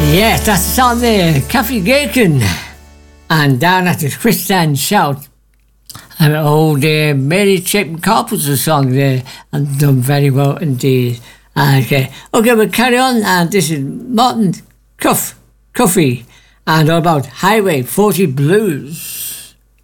Yes, that's the song there, Kathy Gakin. And down at the Christian Shout. And old Mary Chapin Carpenter's song there, and done very well indeed. Okay, we'll carry on, and this is Martin Cuffy, and all about Highway 40 Blues.